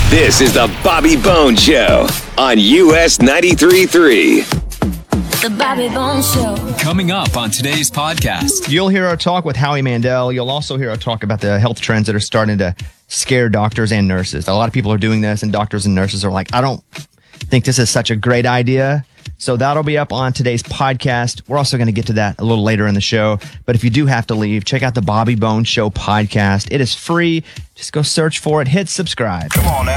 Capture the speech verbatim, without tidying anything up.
This is the Bobby Bones Show on U S ninety-three point three. The Bobby Bones Show. Coming up on today's podcast. You'll hear our talk with Howie Mandel. You'll also hear our talk about the health trends that are starting to scare doctors and nurses. A lot of people are doing this, and doctors and nurses are like, I don't think this is such a great idea. So that'll be up on today's podcast. We're also going to get to that a little later in the show. But if you do have to leave, check out the Bobby Bones Show podcast. It is free. Just go search for it. Hit subscribe. Come on now.